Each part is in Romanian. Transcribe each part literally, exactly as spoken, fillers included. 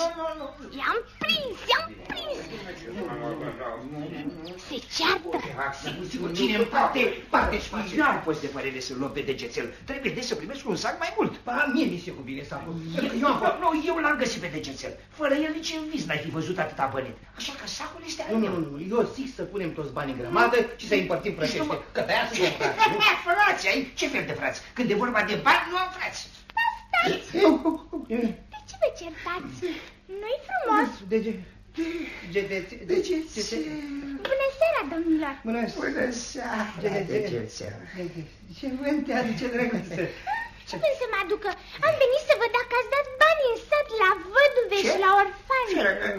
I-am prins, i-am prins. Se ceartă. Cine împarte, parte și faci. Nu am fost de părere să-l luăm pe degețel. Trebuie de să primesc un sac mai mult. Ba, mie mi se cuvine sacul. Eu am fost. Nu, eu l-am găsit pe degețel. Fără el nici în vis n-ai fi văzut atâta bănet. Așa că sacul este al Nu, meu. nu, nu, eu zic să punem toți banii în grămadă și să-i împărțim frățește. Că pe aia să ne frați, nu? Frați, ai? Ce fel de frați? Când e vorba de bani, nu am frați. Stați! De ce vă certați? Nu-i frumos? De ce? De ce? De ce? Bună seara, domnilor! Bună seara, degețel. Ce vânt te aduce, drăguță? Ce vrei să mă aducă? Am venit să văd dacă ați dat bani în sat la văduve și la orfani.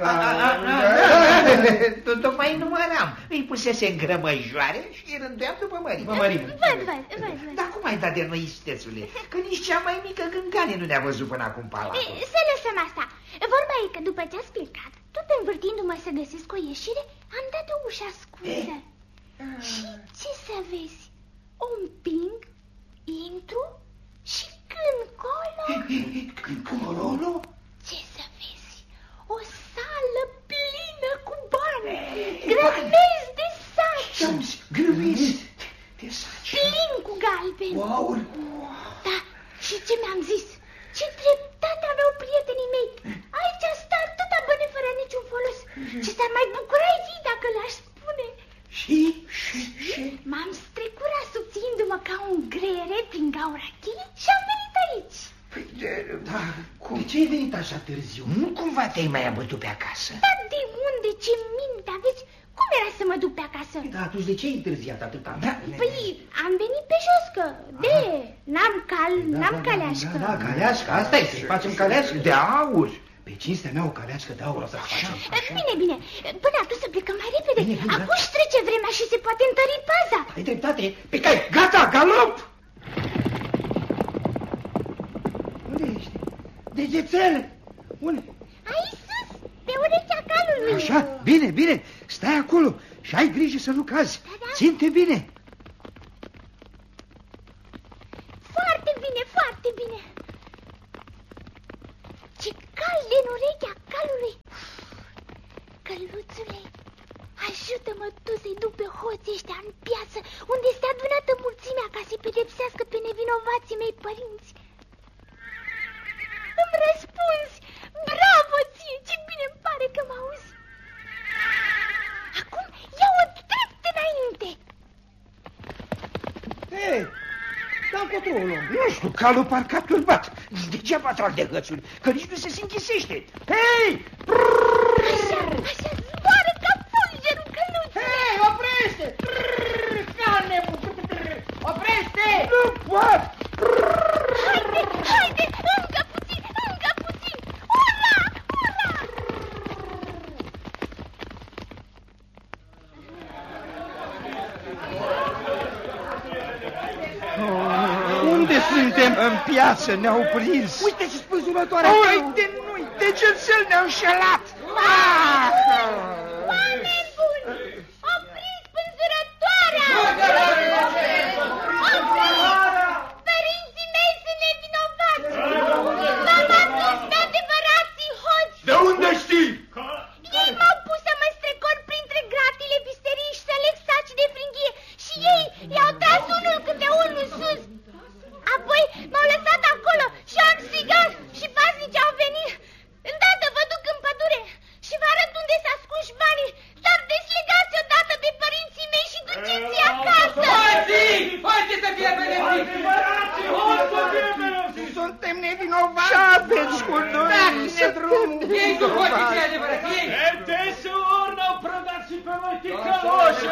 Tocmai număram. Îi pusese în grămăjoare și îi rânduiam după mărime. Văd, văd, văd, văd. Dar cum ai dat de noi, istețule? Că nici cea mai mică gângane nu ne-a văzut până acum palatul. Să lăsăm asta. Vorba e că după ce ați plecat, tot învârtindu-mă să găsesc o ieșire, am dat o ușă ascunsă. Și ce să vezi? O împing, intru și când colo... Când colo? Ce să vezi? O sală plină cu bani, grămezi de saci. Grămezi de saci? Plin cu galbeni. Wow! Da, și ce mi-am zis? Ce dreptate aveau prietenii mei. Aici stă atâta bani fără niciun folos. Ce s-ar mai bucura ei dacă le-aș spune. Și? Și? Și? M-am strecurat subțiindu-mă ca un greiere prin gaura cheie și am venit aici. Păi, de, da, cum? De ce ai venit așa târziu? Nu cumva te-ai mai abătut pe acasă? Dar de unde? Ce minte aveți? Cum era să mă duc pe acasă? Da, atunci de ce ai întârziat atâta? Da, păi, am venit pe jos, că de, n-am cal, n-am caleașcă. Da, da, caleașcă, asta e, să-i facem caleașcă. De aur. Pe cinstea mea o caleașcă de aur o să facem. Bine, bine, până atunci să plecăm mai repede. Bine, bine, acum își trece vremea și se poate întări paza. Ai dreptate, Pe cai, gata, galop! unde ești? Degețel! Unde? Aici sus, pe urechea calului. Așa, bine, bine, stai acolo și ai grijă să nu cazi. Da, da. Ține-te bine. Foarte bine, foarte bine. Ce cald în urechea calului. Căluțule, ajută-mă tu să-i duc pe hoții ăștia în piață, unde este adunată mulțimea ca să-i pedepsească pe nevinovații mei părinți. Îmi răspunzi! Bravo ție! Ce bine îmi pare că mă auzi! Acum ia-o drept înainte! Hei, dar încotro o luăm. Nu știu, calul parcă a turbat. Degeaba trag de hățuri, că nici nu se închisește. Hei! Așa, așa, zboară ca fulgerul căluțului! Hei, oprește! Ca nebun! Oprește! Nu pot! Haide, haide, încă puțin, încă puțin! Ura, ura! Unde suntem? În piață ne-au prins. Uite și spânzurătoarea! Uite, nu-i, degețel ne-au înșelat. Ah! Oameni buni, opriți spânzurătoarea! Părinții mei sunt nevinovați! V-am adus pe adevărații hoți! De unde știi? Ei m-au pus să mă strecor printre gratile visteriei și să leg saci de fringhie și ei i-au tras unul câte unul sus. Apoi m-au lăsat acolo și am strigat și paznici au venit. Îndată vă duc în pădure și vă arăt unde s-a ascuns banii, dar deslegați odată pe părinții mei și duceți-i acasă. Hoții! Hoții să fie pedepsiți! Suntem nevinovați. Ce aveți cu noi? Dați-ne drumul! Ei sunt hoții cei adevărați! Ei! Desigur n-au prădat și pe noi ticăloși!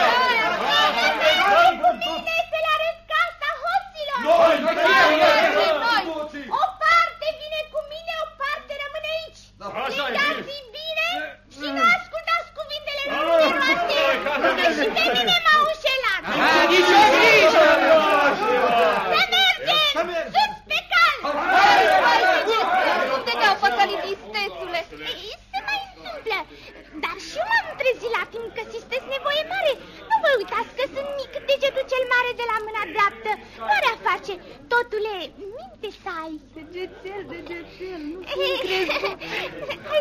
Hai cu mine să le arăt casa hoților. Noi! O parte vine cu mine, o parte rămâne aici. Strigați-i bine și nu ascultați cuvintele numeroase, că și pe mine m-au înșelat. Nici o grijă! Să mergem! Sus pe cal! Nu te dau păcălit, istețule. Se mai întâmplă, dar și eu m-am trezit la timp că sunteți nevoie mare. Nu vă uitați că sunt mic, degetul cel mare de la mâna dreaptă. Marea face face. Totule, minte să ai. Degețel, degețel, nu fi crezut.